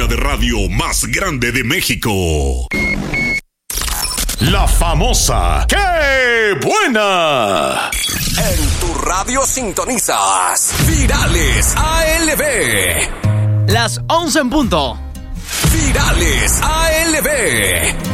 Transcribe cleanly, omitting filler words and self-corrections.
de radio más grande de México. La famosa ¡Qué buena! En tu radio sintonizas Virales ALB. Las 11 en punto. Virales ALB.